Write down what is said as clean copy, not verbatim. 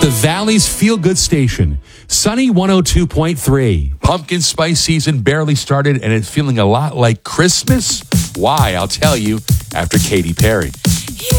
the Valley's feel-good station, Sunny 102.3. Pumpkin spice season barely started, and it's feeling a lot like Christmas? Why? I'll tell you after Katy Perry.